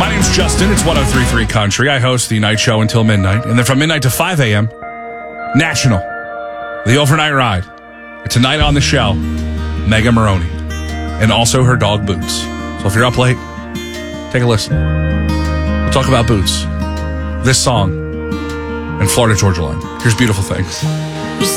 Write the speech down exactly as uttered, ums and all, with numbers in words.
My name's Justin. It's one oh three point three Country. I host the night show until midnight. And then from midnight to five a.m., National, the overnight ride. Tonight on the show, Mega Maroney. And also her dog, Boots. So if you're up late, take a listen. We'll talk about Boots, this song, and Florida Georgia Line. Here's Beautiful Things.